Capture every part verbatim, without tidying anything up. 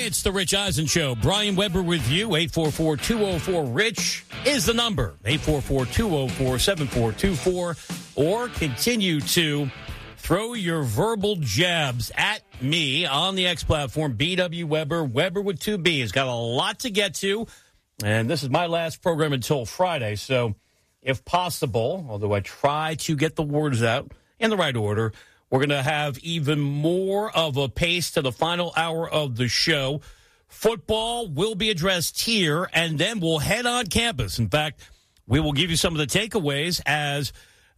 It's the Rich Eisen Show. Brian Weber with you. eight four four, two oh four, RICH is the number. eight four four, two oh four, seven four two four. Or continue to throw your verbal jabs at me on the X platform. B W Weber, Weber with two B's. Got a lot to get to. And this is my last program until Friday. So if possible, although I try to get the words out in the right order, we're going to have even more of a pace to the final hour of the show. Football will be addressed here, and then we'll head on campus. In fact, we will give you some of the takeaways as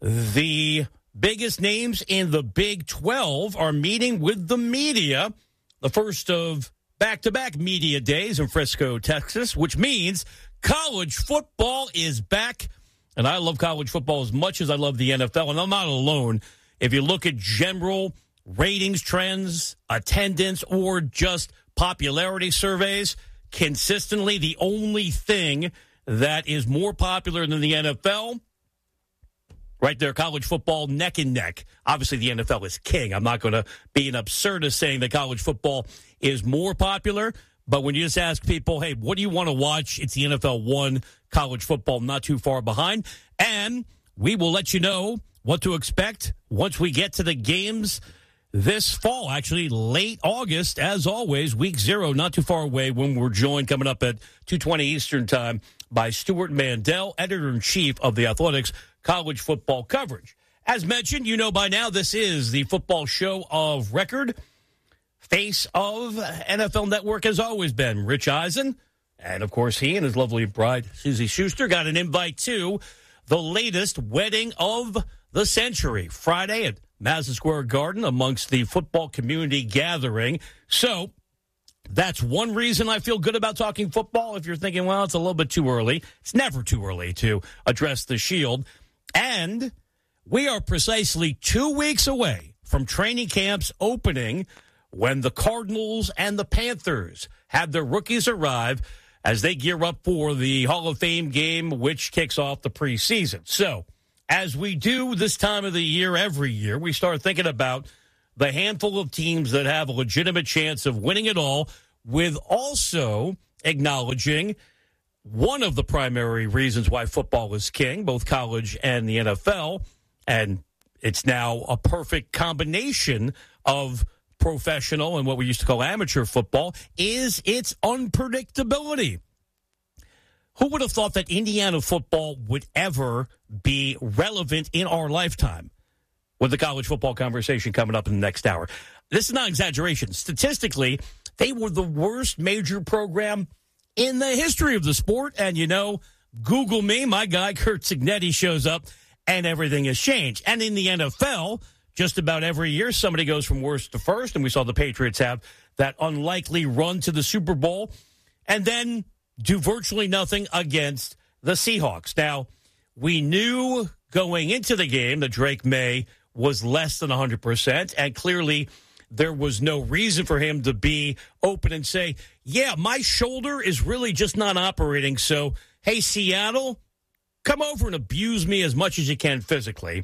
the biggest names in the Big twelve are meeting with the media, the first of back-to-back media days in Frisco, Texas, which means college football is back. And I love college football as much as I love the N F L, and I'm not alone. If you look at general ratings trends, attendance, or just popularity surveys, consistently the only thing that is more popular than the N F L, right there, college football neck and neck. Obviously, the N F L is king. I'm not going to be an absurdist saying that college football is more popular. But when you just ask people, hey, what do you want to watch? It's the N F L one, college football not too far behind. And we will let you know what to expect once we get to the games this fall, actually late August, as always, week zero, not too far away when we're joined coming up at two twenty Eastern time by Stuart Mandel, editor-in-chief of The Athletics college football coverage. As mentioned, you know by now this is the football show of record. Face of N F L Network has always been Rich Eisen. And, of course, he and his lovely bride, Susie Schuster, got an invite to the latest wedding of the century, Friday at Madison Square Garden amongst the football community gathering. So that's one reason I feel good about talking football. If you're thinking, well, it's a little bit too early, it's never too early to address the Shield. And we are precisely two weeks away from training camps opening when the Cardinals and the Panthers have their rookies arrive as they gear up for the Hall of Fame game, which kicks off the preseason. So, as we do this time of the year every year, we start thinking about the handful of teams that have a legitimate chance of winning it all, with also acknowledging one of the primary reasons why football is king, both college and the N F L, and it's now a perfect combination of professional and what we used to call amateur football, is its unpredictability. Who would have thought that Indiana football would ever be relevant in our lifetime? With the college football conversation coming up in the next hour. This is not exaggeration. Statistically, they were the worst major program in the history of the sport. And, you know, Google me, my guy Kurt Cignetti shows up, and everything has changed. And in the N F L, just about every year, somebody goes from worst to first. And we saw the Patriots have that unlikely run to the Super Bowl. And then do virtually nothing against the Seahawks. Now, we knew going into the game that Drake May was less than one hundred percent, and clearly there was no reason for him to be open and say, yeah, my shoulder is really just not operating, so, hey, Seattle, come over and abuse me as much as you can physically.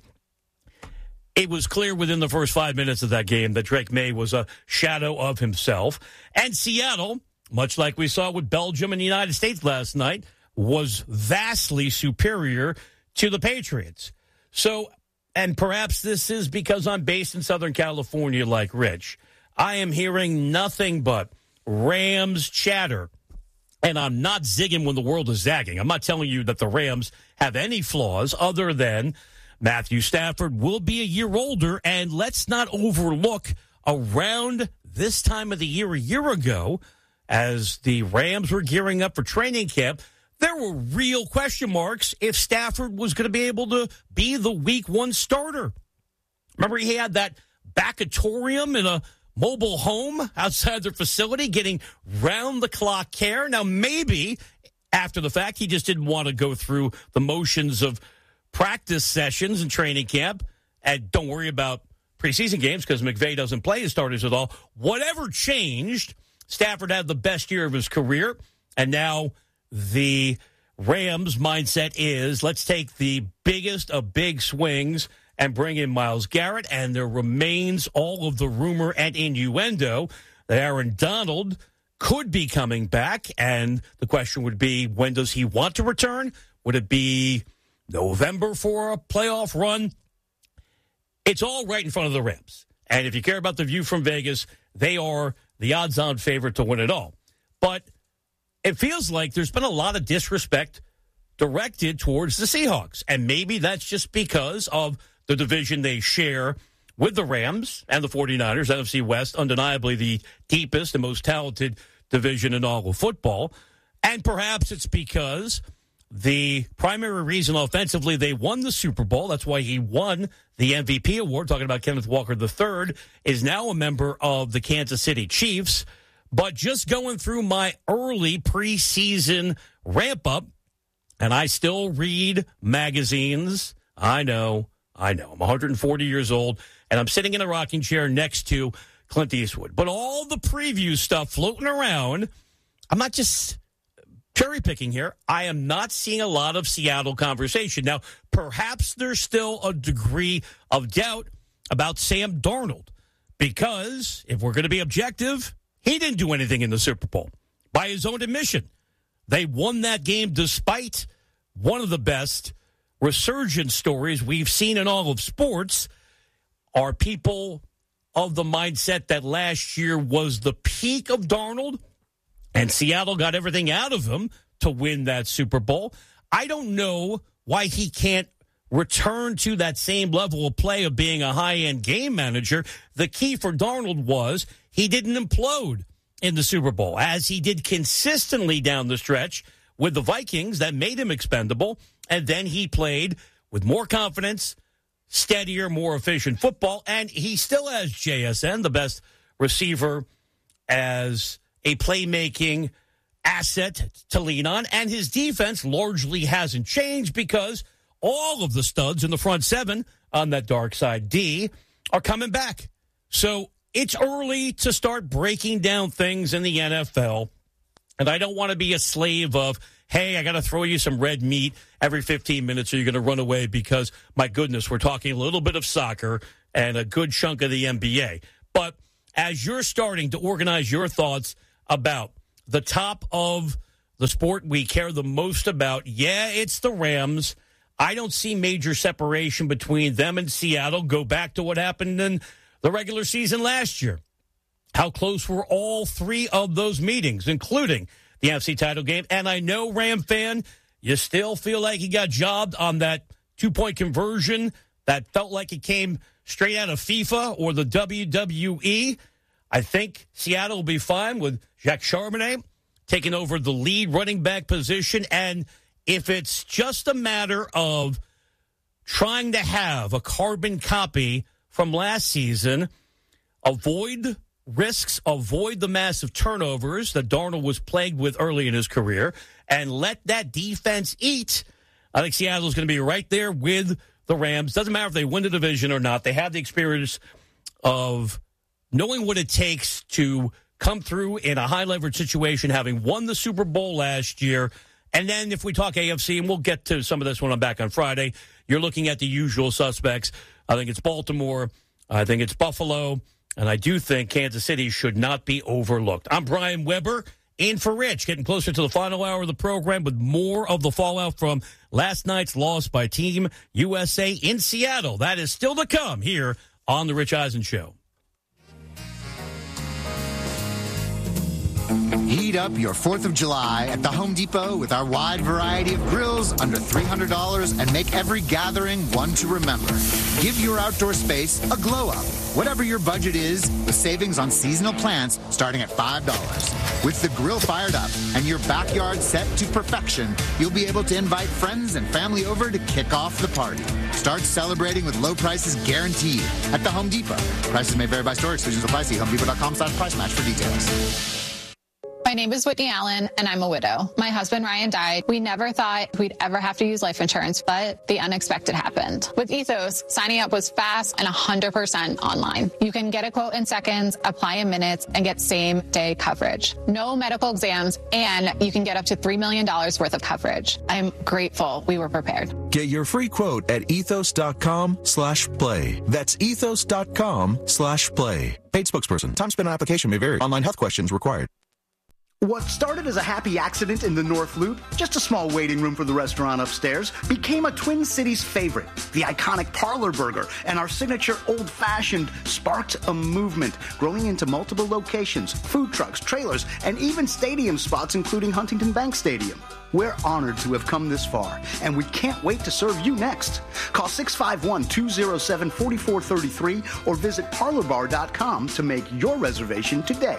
It was clear within the first five minutes of that game that Drake May was a shadow of himself, and Seattle, much like we saw with Belgium and the United States last night, was vastly superior to the Patriots. So, and perhaps this is because I'm based in Southern California like Rich. I am hearing nothing but Rams chatter. And I'm not zigging when the world is zagging. I'm not telling you that the Rams have any flaws other than Matthew Stafford will be a year older. And let's not overlook around this time of the year a year ago, as the Rams were gearing up for training camp, there were real question marks if Stafford was going to be able to be the week one starter. Remember, he had that backatorium in a mobile home outside their facility getting round-the-clock care. Now, maybe after the fact, he just didn't want to go through the motions of practice sessions and training camp. And don't worry about preseason games because McVay doesn't play his starters at all. Whatever changed, Stafford had the best year of his career, and now the Rams' mindset is, let's take the biggest of big swings and bring in Myles Garrett, and there remains all of the rumor and innuendo that Aaron Donald could be coming back. And the question would be, when does he want to return? Would it be November for a playoff run? It's all right in front of the Rams. And if you care about the view from Vegas, they are the odds-on favorite to win it all. But it feels like there's been a lot of disrespect directed towards the Seahawks. And maybe that's just because of the division they share with the Rams and the 49ers, N F C West, undeniably the deepest and most talented division in all of football. And perhaps it's because the primary reason offensively they won the Super Bowl, that's why he won the M V P award, talking about Kenneth Walker the third, is now a member of the Kansas City Chiefs. But just going through my early preseason ramp-up, and I still read magazines. I know, I know. I'm one hundred forty years old, and I'm sitting in a rocking chair next to Clint Eastwood. But all the preview stuff floating around, I'm not just cherry picking here. I am not seeing a lot of Seattle conversation. Now, perhaps there's still a degree of doubt about Sam Darnold, because if we're going to be objective, he didn't do anything in the Super Bowl by his own admission. They won that game despite one of the best resurgence stories we've seen in all of sports. Are people of the mindset that last year was the peak of Darnold and Seattle got everything out of him to win that Super Bowl? I don't know why he can't return to that same level of play of being a high-end game manager. The key for Darnold was he didn't implode in the Super Bowl, as he did consistently down the stretch with the Vikings that made him expendable, and then he played with more confidence, steadier, more efficient football, and he still has J S N, the best receiver, as a playmaking asset to lean on, and his defense largely hasn't changed because all of the studs in the front seven on that dark side D are coming back. So it's early to start breaking down things in the N F L, and I don't want to be a slave of, hey, I got to throw you some red meat every fifteen minutes or you're going to run away because, my goodness, we're talking a little bit of soccer and a good chunk of the N B A. But as you're starting to organize your thoughts about the top of the sport we care the most about, yeah, it's the Rams. I don't see major separation between them and Seattle. Go back to what happened in the regular season last year. How close were all three of those meetings, including the N F C title game? And I know, Ram fan, you still feel like he got jobbed on that two-point conversion that felt like it came straight out of FIFA or the W W E. I think Seattle will be fine with Jacques Charbonnet taking over the lead running back position. And if it's just a matter of trying to have a carbon copy from last season, avoid risks, avoid the massive turnovers that Darnold was plagued with early in his career, and let that defense eat, I think Seattle's going to be right there with the Rams. Doesn't matter if they win the division or not. They have the experience of knowing what it takes to come through in a high-leverage situation, having won the Super Bowl last year. And then if we talk A F C, and we'll get to some of this when I'm back on Friday, you're looking at the usual suspects. I think it's Baltimore. I think it's Buffalo. And I do think Kansas City should not be overlooked. I'm Brian Weber, in for Rich, getting closer to the final hour of the program with more of the fallout from last night's loss by Team U S A in Seattle. That is still to come here on The Rich Eisen Show. Heat up your fourth of July at the Home Depot with our wide variety of grills under three hundred dollars and make every gathering one to remember. Give your outdoor space a glow up, whatever your budget is, with savings on seasonal plants starting at five dollars. With the grill fired up and your backyard set to perfection, you'll be able to invite friends and family over to kick off the party. Start celebrating with low prices guaranteed at the Home Depot. Prices may vary by store. Exclusions apply. See homedepot.com slash price match for details. My name is Whitney Allen, and I'm a widow. My husband, Ryan, died. We never thought we'd ever have to use life insurance, but the unexpected happened. With Ethos, signing up was fast and one hundred percent online. You can get a quote in seconds, apply in minutes, and get same-day coverage. No medical exams, and you can get up to three million dollars worth of coverage. I'm grateful we were prepared. Get your free quote at ethos.com slash play. That's ethos.com slash play. Paid spokesperson. Time spent on application may vary. Online health questions required. What started as a happy accident in the North Loop, just a small waiting room for the restaurant upstairs, became a Twin Cities favorite. The iconic Parlor Burger and our signature Old Fashioned sparked a movement, growing into multiple locations, food trucks, trailers, and even stadium spots, including Huntington Bank Stadium. We're honored to have come this far, and we can't wait to serve you next. Call six five one, two oh seven, four four three three or visit parlor bar dot com to make your reservation today.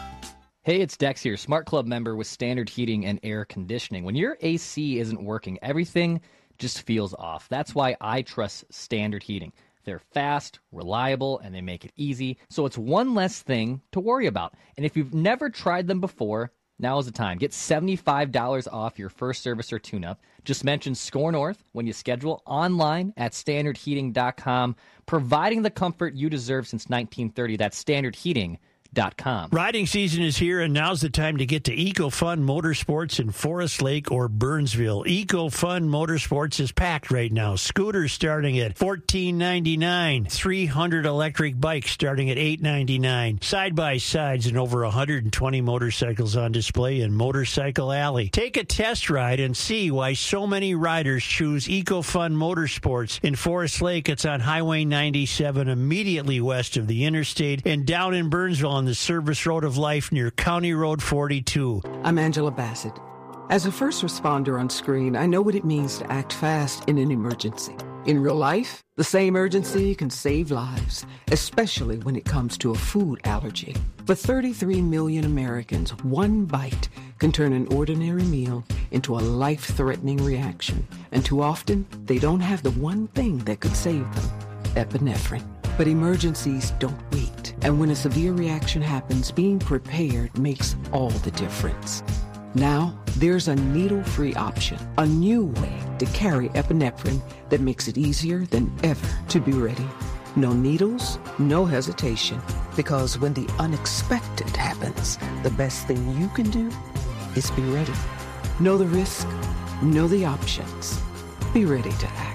Hey, it's Dex here, Smart Club member with Standard Heating and Air Conditioning. When your A C isn't working, everything just feels off. That's why I trust Standard Heating. They're fast, reliable, and they make it easy, so it's one less thing to worry about. And if you've never tried them before, now is the time. Get seventy-five dollars off your first service or tune-up. Just mention SCORE North when you schedule online at standard heating dot com, providing the comfort you deserve since nineteen thirty. That's standard heating dot com. Riding season is here, and now's the time to get to EcoFun Motorsports in Forest Lake or Burnsville. EcoFun Motorsports is packed right now. Scooters starting at fourteen ninety-nine, three hundred electric bikes starting at eight ninety-nine, side-by-sides and over one hundred twenty motorcycles on display in Motorcycle Alley. Take a test ride and see why so many riders choose EcoFun Motorsports. In Forest Lake, it's on Highway ninety-seven, immediately west of the interstate, and down in Burnsville on the service road of life near County Road forty-two. I'm Angela Bassett. As a first responder on screen, I know what it means to act fast in an emergency. In real life, the same urgency can save lives, especially when it comes to a food allergy. For thirty-three million Americans, one bite can turn an ordinary meal into a life-threatening reaction. And too often, they don't have the one thing that could save them, epinephrine. But emergencies don't wait. And when a severe reaction happens, being prepared makes all the difference. Now, there's a needle-free option, a new way to carry epinephrine that makes it easier than ever to be ready. No needles, no hesitation. Because when the unexpected happens, the best thing you can do is be ready. Know the risk, know the options. Be ready to act.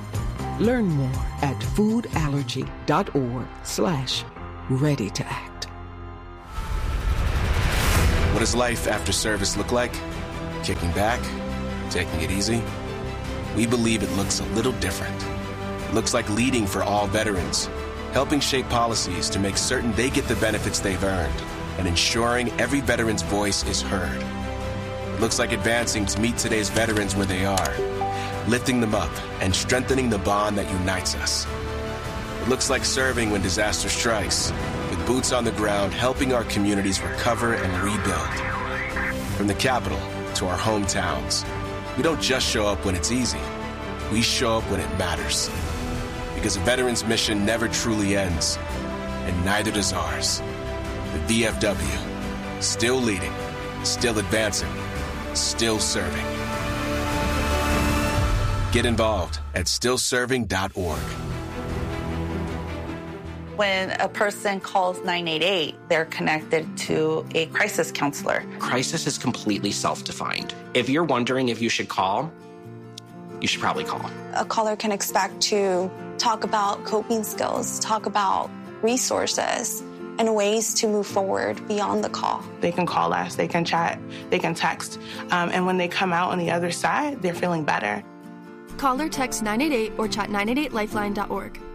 Learn more at foodallergy.org slash ready to act. What does life after service look like? Kicking back? Taking it easy? We believe it looks a little different. It looks like leading for all veterans, helping shape policies to make certain they get the benefits they've earned, and ensuring every veteran's voice is heard. It looks like advancing to meet today's veterans where they are, lifting them up and strengthening the bond that unites us. It looks like serving when disaster strikes, with boots on the ground helping our communities recover and rebuild. From the Capitol to our hometowns, we don't just show up when it's easy. We show up when it matters. Because a veteran's mission never truly ends, and neither does ours. The V F W, still leading, still advancing, still serving. Get involved at still serving dot org. When a person calls nine eight eight, they're connected to a crisis counselor. Crisis is completely self-defined. If you're wondering if you should call, you should probably call. A caller can expect to talk about coping skills, talk about resources, and ways to move forward beyond the call. They can call us, they can chat, they can text, um, and when they come out on the other side, they're feeling better. Call or text nine eight eight or chat nine eight eight lifeline dot org.